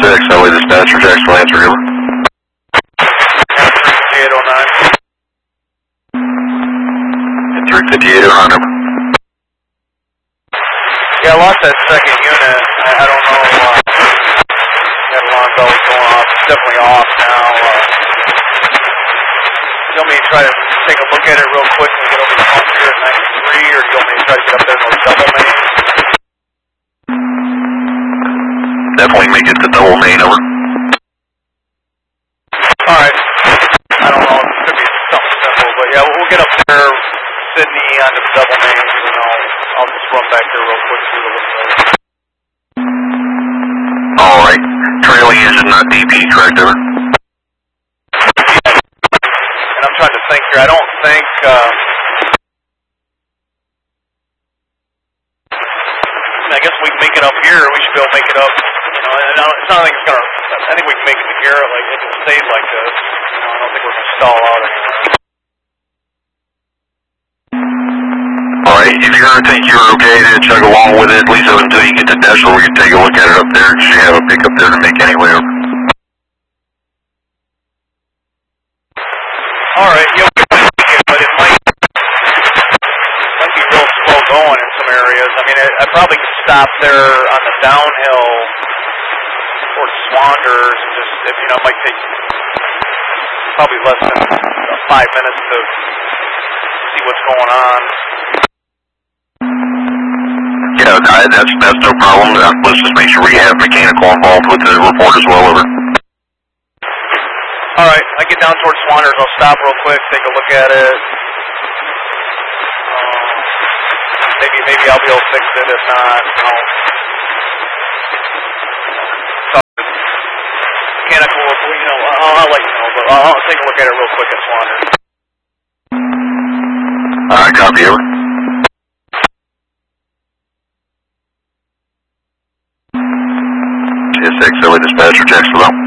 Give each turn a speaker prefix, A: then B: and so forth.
A: 6, LA dispatcher, Jacksonville, answer, over.
B: 35809.
A: 35809, over.
B: Yeah, I lost that second unit. I don't know. That alarm bell was going off. It's definitely off now. You want me to try to take a look at it real quick and get over the hump here at 93, or do you want me to try to get up there and go double main?
A: Definitely make it to double main, over.
B: Alright. I don't know. It could be something simple, but yeah, we'll get up there, Sydney, onto the double main, and I'll just run back there real quick through the window.
A: Alright. Trailing engine, not DP, correct, over?
B: And I'm trying to think here. I don't think, I guess we can make it up here. We should be able to make it up. It's not like it's going to, I think we can make it to here. Like, it can stay like this. I don't think we're going to stall out anywhere.
A: Alright, if you're going to think you're okay to chug along with it, at least up until you get to Deshler, we can take a look at it up there. You should have a pickup there to make anyway, over.
B: Alright, yeah, we can make it, but it might be real slow going in some areas. I mean, I probably could stop there on the downhill towards Swanders and just, it might take probably less than 5 minutes to see what's going on.
A: Yeah, that's no problem. Let's just make sure we have mechanical involved with the report as well, over.
B: Alright, I get down towards Swanders, I'll stop real quick, take a look at it. Maybe I'll be able to fix it, if not, mechanical, I'll let you know, but I'll take a look at it real quick at Swanders.
A: Alright, copy, over. 6, LA dispatcher, Jacksonville.